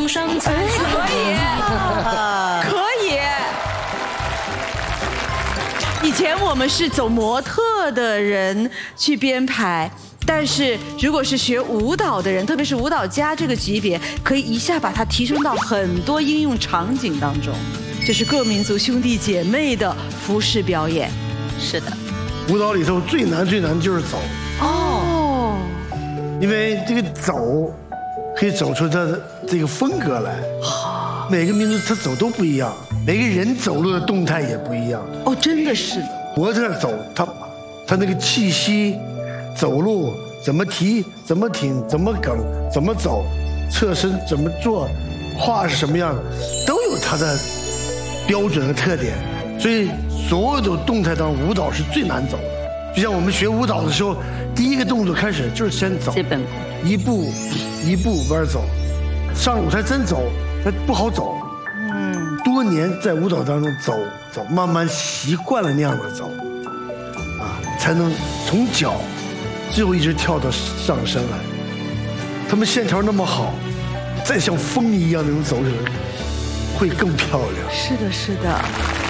上才可以。以前我们是走模特的人去编排，但是如果是学舞蹈的人，特别是舞蹈家这个级别，可以一下把它提升到很多应用场景当中。这是各民族兄弟姐妹的服饰表演。 是的， 舞蹈里头最难就是走。 哦， 因为这个走可以走出它的这个风格来。每个民族他走都不一样，每个人走路的动态也不一样。 哦，真的是。 模特走，他那个气息，走路怎么提，怎么挺，怎么梗，怎么走，侧身怎么做，画是什么样，都有它的标准和特点。所以所有的动态当中，舞蹈是最难走的。就像我们学舞蹈的时候，第一个动作开始就是先走， 基本功， 一步一步往走，上舞台真走，它不好走。多年在舞蹈当中走，慢慢习惯了那样的走，才能从脚最后一直跳到上身来。他们线条那么好，再像风一样那种走起来，会更漂亮。 是的，是的。